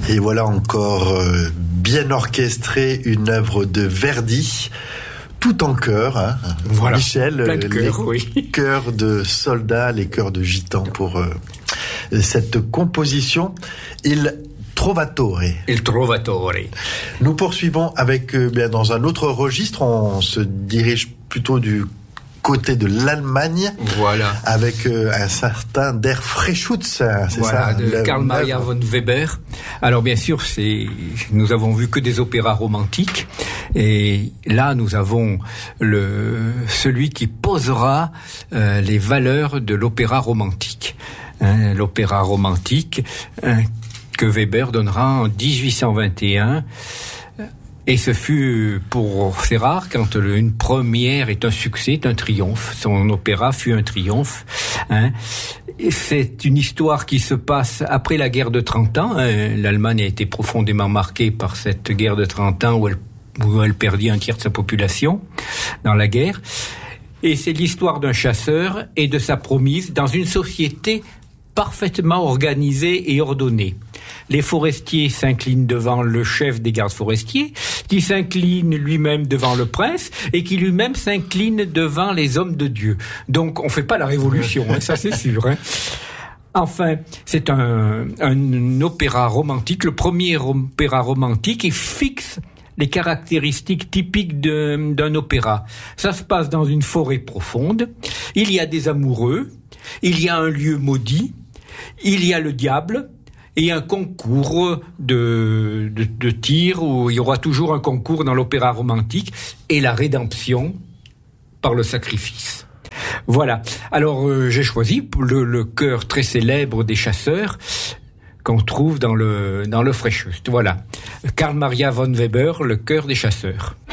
Et voilà encore bien orchestré une œuvre de Verdi, tout en chœur. Hein. Voilà. Michel, les chœurs de soldats, les chœurs de gitans pour cette composition. Il Trovatore. Nous poursuivons avec, dans un autre registre, on se dirige plutôt du côté de l'Allemagne, voilà, avec un certain Der Freischütz, c'est voilà, ça, de Karl Maria von Weber. Alors bien sûr, nous avons vu que des opéras romantiques, et là nous avons celui qui posera les valeurs de l'opéra romantique. L'opéra romantique que Weber donnera en 1821. Et ce fut, c'est rare quand une première est un succès, est un triomphe. Son opéra fut un triomphe. Et c'est une histoire qui se passe après la guerre de 30 ans. L'Allemagne a été profondément marquée par cette guerre de 30 ans où elle perdit un tiers de sa population dans la guerre. Et c'est l'histoire d'un chasseur et de sa promise dans une société parfaitement organisée et ordonnée. Les forestiers s'inclinent devant le chef des gardes forestiers, qui s'incline lui-même devant le prince, et qui lui-même s'incline devant les hommes de Dieu. Donc, on fait pas la révolution, ça c'est sûr. Enfin, c'est un opéra romantique, le premier opéra romantique, et fixe les caractéristiques typiques d'un opéra. Ça se passe dans une forêt profonde, il y a des amoureux, il y a un lieu maudit, il y a le diable, et un concours de tir, où il y aura toujours un concours dans l'opéra romantique, et la rédemption par le sacrifice. Voilà. Alors, j'ai choisi le chœur très célèbre des chasseurs, qu'on trouve dans le Freischütz. Voilà. Karl Maria von Weber, le chœur des chasseurs.